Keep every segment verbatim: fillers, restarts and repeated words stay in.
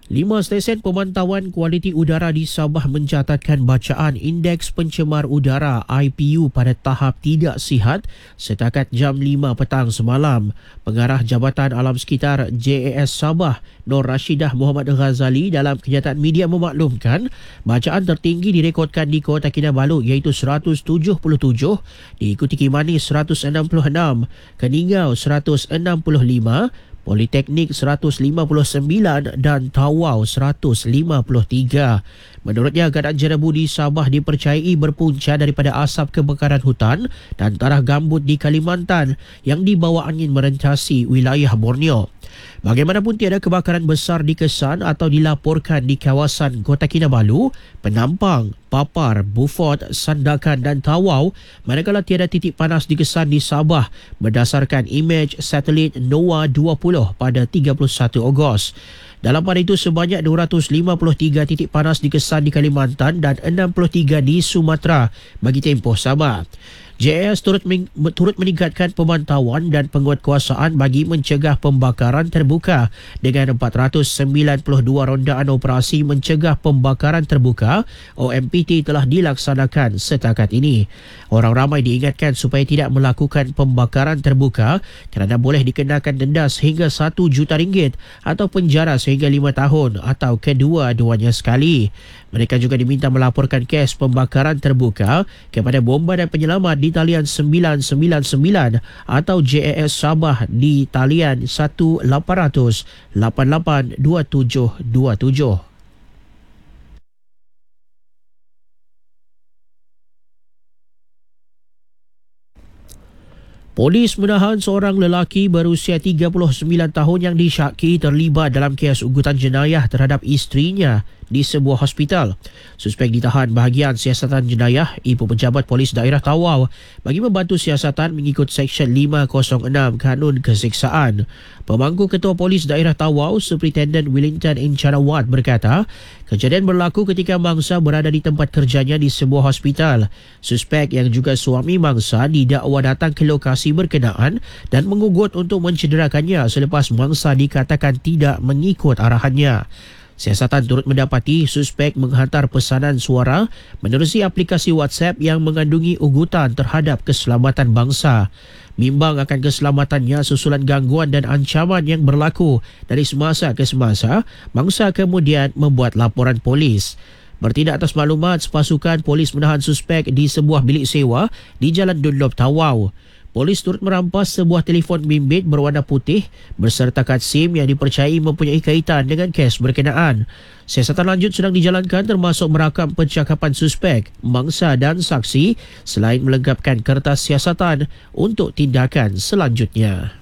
Lima stesen pemantauan kualiti udara di Sabah mencatatkan bacaan Indeks Pencemar Udara I P U pada tahap tidak sihat setakat jam lima petang semalam. Pengarah Jabatan Alam Sekitar J A S Sabah, Nur Rashidah Muhammad Ghazali dalam kenyataan media memaklumkan bacaan tertinggi direkodkan di Kota Kinabalu iaitu seratus tujuh puluh tujuh, diikuti Kimanis seratus enam puluh enam, Keningau seratus enam puluh lima, Politeknik seratus lima puluh sembilan dan Tawau seratus lima puluh tiga. Menurutnya, keadaan jerebu di Sabah dipercayai berpunca daripada asap kebakaran hutan dan tarah gambut di Kalimantan yang dibawa angin merentasi wilayah Borneo. Bagaimanapun, tiada kebakaran besar dikesan atau dilaporkan di kawasan Kota Kinabalu, Penampang, Papar, Beaufort, Sandakan dan Tawau, manakala tiada titik panas dikesan di Sabah berdasarkan imej satelit NOAA dua puluh pada tiga puluh satu Ogos. Dalam pada itu, sebanyak dua ratus lima puluh tiga titik panas dikesan di Kalimantan dan enam puluh tiga di Sumatera bagi tempoh Sabah. J A S turut, men- turut meningkatkan pemantauan dan penguatkuasaan bagi mencegah pembakaran terbuka dengan empat ratus sembilan puluh dua rondaan operasi mencegah pembakaran terbuka O M P T telah dilaksanakan setakat ini. Orang ramai diingatkan supaya tidak melakukan pembakaran terbuka kerana boleh dikenakan denda sehingga satu juta ringgit atau penjara sehingga lima tahun atau kedua-duanya sekali. Mereka juga diminta melaporkan kes pembakaran terbuka kepada Bomba dan Penyelamat di talian sembilan sembilan sembilan atau J A S Sabah di talian satu lapan kosong kosong lapan lapan dua tujuh dua tujuh. Polis menahan seorang lelaki berusia tiga puluh sembilan tahun yang disyaki terlibat dalam kes ugutan jenayah terhadap isterinya di sebuah hospital. Suspek ditahan bahagian siasatan jenayah Ibu Pejabat Polis Daerah Tawau bagi membantu siasatan mengikut Seksyen lima kosong enam Kanun Keseksaan. Pemangku Ketua Polis Daerah Tawau, Superintendent Wellington Incharawat berkata, kejadian berlaku ketika mangsa berada di tempat kerjanya di sebuah hospital. Suspek yang juga suami mangsa didakwa datang ke lokasi berkenaan dan mengugut untuk mencederakannya selepas mangsa dikatakan tidak mengikut arahannya. Siasatan turut mendapati suspek menghantar pesanan suara menerusi aplikasi WhatsApp yang mengandungi ugutan terhadap keselamatan bangsa. Bimbang akan keselamatannya susulan gangguan dan ancaman yang berlaku dari semasa ke semasa, mangsa kemudian membuat laporan polis. Bertindak atas maklumat, pasukan polis menahan suspek di sebuah bilik sewa di Jalan Dunlop, Tawau. Polis turut merampas sebuah telefon bimbit berwarna putih berserta kad SIM yang dipercayai mempunyai kaitan dengan kes berkenaan. Siasatan lanjut sedang dijalankan termasuk merakam percakapan suspek, mangsa dan saksi selain melengkapkan kertas siasatan untuk tindakan selanjutnya.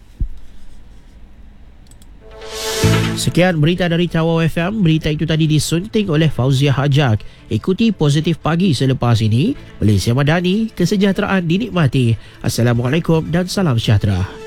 Sekian berita dari Tawau F M. Berita itu tadi disunting oleh Fauziah Hajak. Ikuti Positif Pagi selepas ini. Malaysia Madani, kesejahteraan dinikmati. Assalamualaikum dan salam sejahtera.